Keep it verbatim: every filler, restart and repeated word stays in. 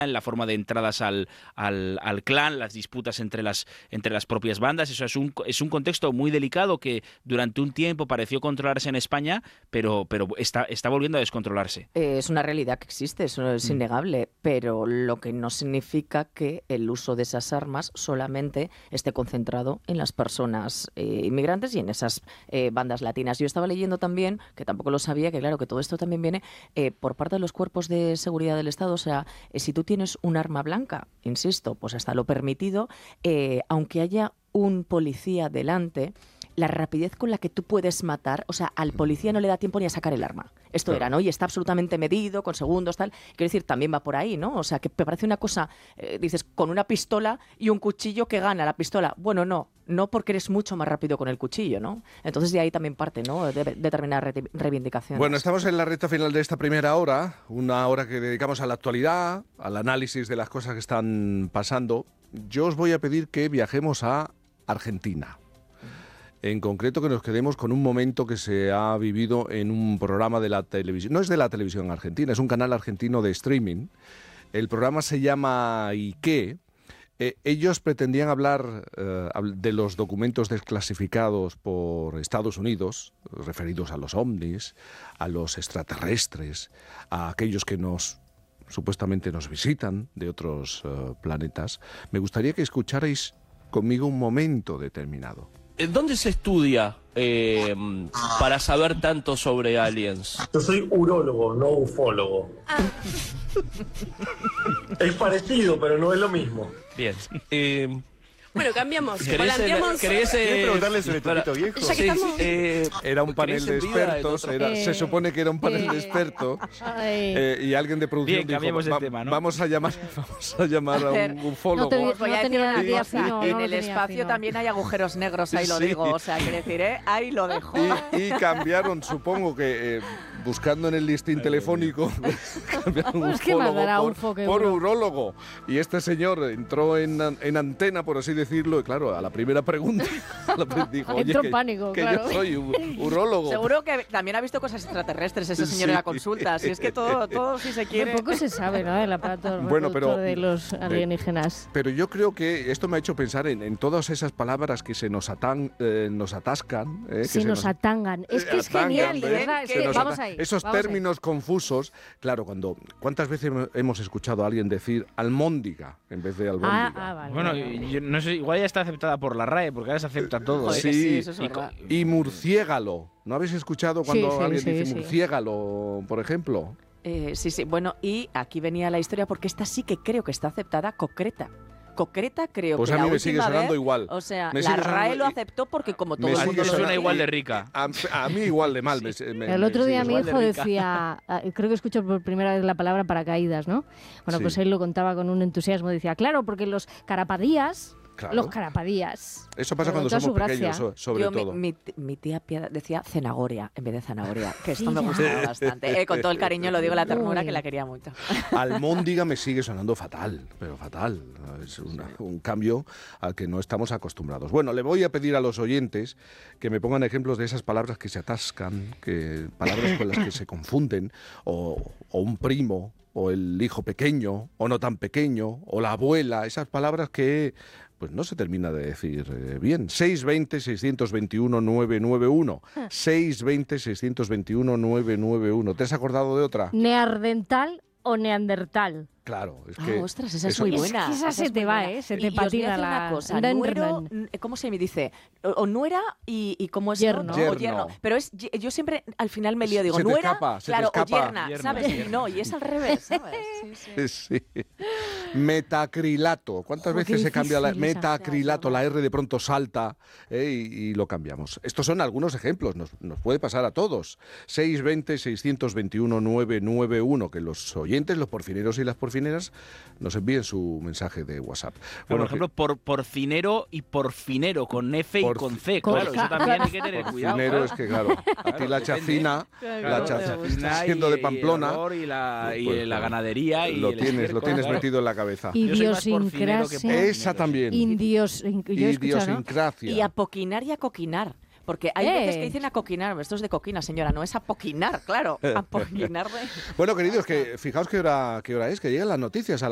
en la forma de entradas al, al, al clan, las disputas entre las, entre las propias bandas. Eso es un, es un contexto muy delicado que durante un tiempo pareció controlarse en España, pero, pero está, está volviendo a descontrolarse. Eh, es una realidad que existe, eso es mm. innegable, pero lo que no significa que el uso de esas armas solamente esté concentrado en las personas eh, inmigrantes y en esas eh, bandas latinas. Yo estaba leyendo también, que tampoco lo sabía, que claro, que todo esto también viene eh, por parte de los cuerpos de seguridad del Estado. O sea, eh, si tú tienes un arma blanca, insisto, pues hasta lo permitido, eh, aunque haya un policía delante, la rapidez con la que tú puedes matar, o sea, al policía no le da tiempo ni a sacar el arma. Esto claro. era, ¿no? Y está absolutamente medido, con segundos, tal. Quiero decir, también va por ahí, ¿no? O sea, que me parece una cosa, eh, dices, con una pistola y un cuchillo que gana la pistola. Bueno, no, no porque eres mucho más rápido con el cuchillo, ¿no? Entonces de ahí también parte, ¿no? De determinadas re reivindicaciones. Bueno, estamos en la recta final de esta primera hora, una hora que dedicamos a la actualidad, al análisis de las cosas que están pasando. Yo os voy a pedir que viajemos a Argentina. En concreto que nos quedemos con un momento que se ha vivido en un programa de la televisión. No es de la televisión argentina, es un canal argentino de streaming. El programa se llama ¿Y qué? Eh, ellos pretendían hablar eh, de los documentos desclasificados por Estados Unidos, referidos a los ovnis, a los extraterrestres, a aquellos que nos supuestamente nos visitan de otros uh, planetas. Me gustaría que escucharais conmigo un momento determinado. ¿Dónde se estudia eh, para saber tanto sobre aliens? Yo soy urólogo, no ufólogo. Ah. Es parecido, pero no es lo mismo. Bien. Eh, Bueno, cambiamos. Volanteamos. ¿Querés eh, preguntarle sobre Topito Viejo? Ya que estamos... eh, era un panel de expertos, era, eh, se supone que era un panel eh, de expertos, eh, y alguien de producción Bien, dijo, el va, tema, ¿no? vamos a llamar, vamos a llamar a un ufólogo. No, te, no voy a decir una tenía cosa, fino, en no el espacio fino. también hay agujeros negros, ahí lo Sí. digo, o sea, quiere decir, ¿eh? Ahí lo dejo. Y, y cambiaron, supongo que eh, buscando en el listín telefónico, cambiaron Pues qué más dará ufólogo ufo por, que por uno. urólogo. Y este señor entró en, en antena, por así decirlo, y claro, a la primera pregunta dijo, oye, entró que, en pánico, que claro. yo soy u, urólogo. Seguro que también ha visto cosas extraterrestres ese señor Sí. en la consulta, si es que todo, todo si se quiere... Poco se sabe, ¿no?, del aparato Bueno, pero, de los alienígenas. Pero yo creo que esto me ha hecho pensar en, en todas esas palabras que se nos, atan, eh, nos atascan. Eh, que se, se nos, nos atangan. Es que es atangan, genial, de ¿eh? verdad. Es Se que nos vamos ata- ahí. Esos vamos términos ahí. confusos, claro, cuando ¿cuántas veces hemos escuchado a alguien decir almóndiga en vez de albóndiga? Ah, ah, vale. Bueno, vale, vale. yo no sé, igual ya está aceptada por la R A E, porque ahora se acepta todo. Joder, ¿eh? que sí, eso es y, verdad. y murciégalo. ¿No habéis escuchado cuando Sí, sí, alguien sí, dice sí. murciégalo, por ejemplo? Eh, sí, sí, bueno, y aquí venía la historia porque esta sí que creo que está aceptada, concreta. Concreta creo Pues que a mí la me sigue última sonando vez, igual. O sea, Me la sigue R A E sonando- lo aceptó porque como todo Me el A sigue mundo mí lo me suena sonando- igual de decía- rica. A, a mí igual de mal. me- me- El me otro día sigue mi sonando. hijo de rica. decía, ah, creo que escucho por primera vez la palabra paracaídas, ¿no? Bueno, Sí. pues él lo contaba con un entusiasmo. Decía, claro, porque los carapadías, Claro. los carapadías. Eso pasa Con cuando toda somos su gracia. pequeños, so- sobre Yo, mi- todo. Mi, mi tía Piedad decía cenagoria en vez de zanahoria, que esto me Mira. gustaba bastante. Eh, con todo el cariño lo digo, la ternura, Uy. que la quería mucho. Almóndiga me sigue sonando fatal, pero fatal. Es una- un cambio al que no estamos acostumbrados. Bueno, le voy a pedir a los oyentes que me pongan ejemplos de esas palabras que se atascan, que, palabras con las que se confunden, o, o un primo, o el hijo pequeño, o no tan pequeño, o la abuela, esas palabras que pues no se termina de decir eh, bien. seis dos cero, seis dos uno, nueve nueve uno. seis dos cero, seis dos uno, nueve nueve uno. ¿Te has acordado de otra? Neandertal o neandertal. Claro, es Ah, que... ostras, esa es eso- muy Es buena. que esa esa se es te muy va, buena. ¿eh? Se Y- te y os voy a patina decir la... una cosa, Denderman. nuero, ¿cómo se me dice? O, o nuera y, y cómo es Yerno. ¿no? Yerno. O yerno. Pero es, ye- yo siempre al final me lío, digo, Se te nuera, escapa, se te claro, escapa. o yerna, Yerno, ¿sabes? Y yerno. no, y es al revés, ¿sabes? Sí, sí. Sí. Metacrilato. ¿Cuántas Jo, qué veces se cambia la difícil esa. metacrilato? La R de pronto salta eh, y, y lo cambiamos. Estos son algunos ejemplos. Nos, nos puede pasar a todos. seis dos cero, seis dos uno, nueve nueve uno. Que los oyentes, los porfineros y las porfineras nos envíen su mensaje de WhatsApp. Por que- ejemplo, por porcinero y porfinero, con F y Por- con C. Con- Claro, eso también hay que tener cuidado. porfinero claro. es que, claro, a ti la depende. chacina, Claro, la la chacina chacina siendo y- de y Pamplona, el olor y la, y pues, la claro, ganadería y lo el tienes, lo estiércol, tienes claro. metido en la cabeza. Yo soy más porfinero que Idiosincrasia. porfinero, Esa sí. también. Indios... Yo he escuchado, ¿no? Idiosincrasia. Y apoquinar y acoquinar. Porque hay Eh. veces que dicen acoquinar, esto es de coquina, señora, no es apoquinar, claro. Apoquinar de... Bueno, queridos, que fijaos qué hora, qué hora es, que llegan las noticias a